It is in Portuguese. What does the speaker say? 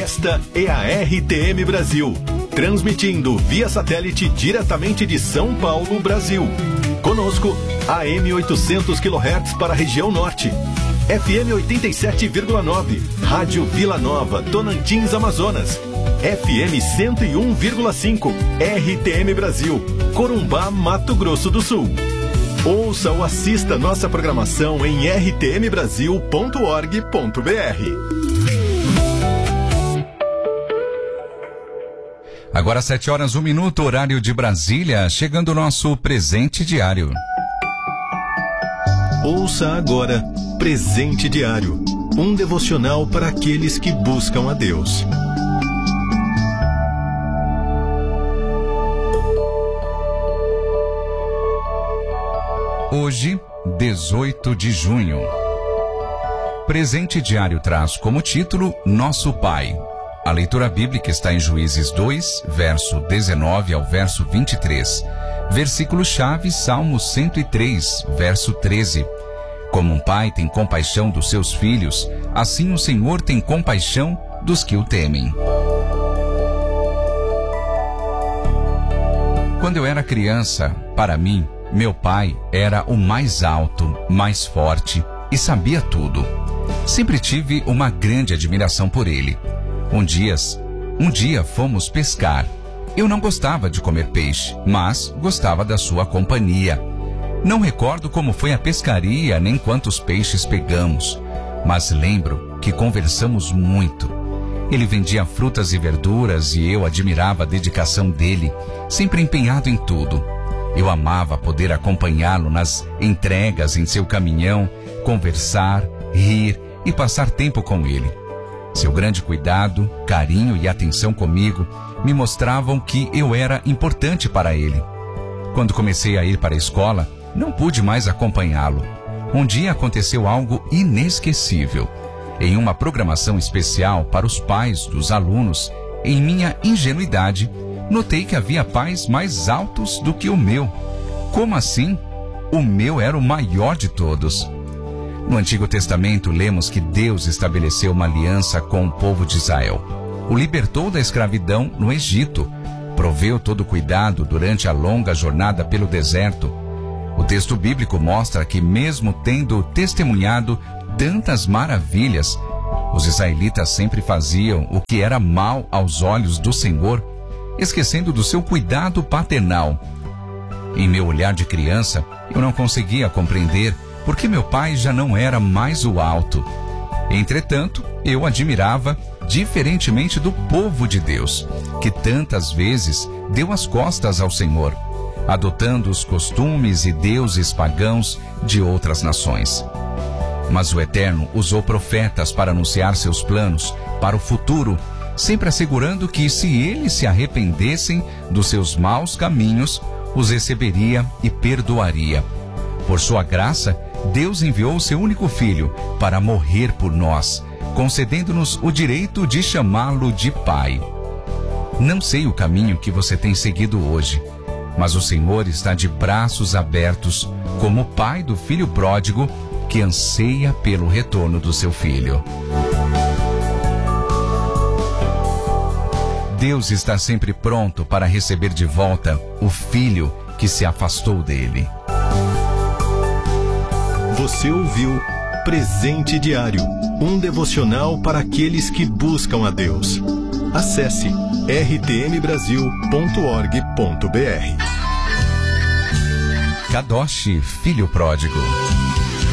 Esta é a RTM Brasil, transmitindo via satélite diretamente de São Paulo, Brasil. Conosco, AM 800 kHz para a região norte, FM 87,9, Rádio Vila Nova, Tonantins, Amazonas, FM 101,5, RTM Brasil, Corumbá, Mato Grosso do Sul. Ouça ou assista nossa programação em rtmbrasil.org.br. Agora 7h01, horário de Brasília, chegando o nosso presente diário. Ouça agora Presente Diário, um devocional para aqueles que buscam a Deus. Hoje, 18 de junho. Presente Diário traz como título Nosso Pai. A leitura bíblica está em Juízes 2, verso 19 ao verso 23. Versículo-chave, Salmo 103, verso 13. Como um pai tem compaixão dos seus filhos, assim o Senhor tem compaixão dos que o temem. Quando eu era criança, para mim, meu pai era o mais alto, mais forte e sabia tudo. Sempre tive uma grande admiração por ele. Um dia fomos pescar. Eu não gostava de comer peixe, mas gostava da sua companhia. Não recordo como foi a pescaria nem quantos peixes pegamos, mas lembro que conversamos muito. Ele vendia frutas e verduras e eu admirava a dedicação dele, sempre empenhado em tudo. Eu amava poder acompanhá-lo nas entregas em seu caminhão, conversar, rir e passar tempo com ele. Seu grande cuidado, carinho e atenção comigo me mostravam que eu era importante para ele. Quando comecei a ir para a escola, não pude mais acompanhá-lo. Um dia aconteceu algo inesquecível. Em uma programação especial para os pais dos alunos, em minha ingenuidade, notei que havia pais mais altos do que o meu. Como assim? O meu era o maior de todos. No Antigo Testamento, lemos que Deus estabeleceu uma aliança com o povo de Israel. O libertou da escravidão no Egito. Proveu todo cuidado durante a longa jornada pelo deserto. O texto bíblico mostra que, mesmo tendo testemunhado tantas maravilhas, os israelitas sempre faziam o que era mal aos olhos do Senhor, esquecendo do seu cuidado paternal. Em meu olhar de criança, eu não conseguia compreender por que meu pai já não era mais o alto. Entretanto, eu admirava, diferentemente do povo de Deus, que tantas vezes deu as costas ao Senhor, adotando os costumes e deuses pagãos de outras nações. Mas o Eterno usou profetas para anunciar seus planos para o futuro, sempre assegurando que, se eles se arrependessem dos seus maus caminhos, os receberia e perdoaria. Por sua graça, Deus enviou seu único filho para morrer por nós, concedendo-nos o direito de chamá-lo de Pai. Não sei o caminho que você tem seguido hoje, mas o Senhor está de braços abertos, como o pai do filho pródigo que anseia pelo retorno do seu filho. Deus está sempre pronto para receber de volta o filho que se afastou dele. Você ouviu Presente Diário, um devocional para aqueles que buscam a Deus. Acesse rtmbrasil.org.br. Kadosh, filho pródigo.